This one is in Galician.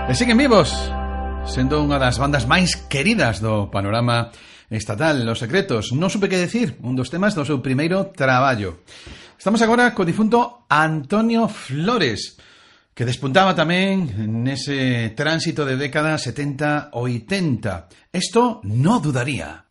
E siguen vivos, sendo unha das bandas máis queridas do panorama estatal. Los Secretos, non supe que decir, un dos temas do seu primeiro traballo. Estamos agora co difunto Antonio Flores, que despuntaba tamén nese tránsito de década 70-80. Esto no dudaría.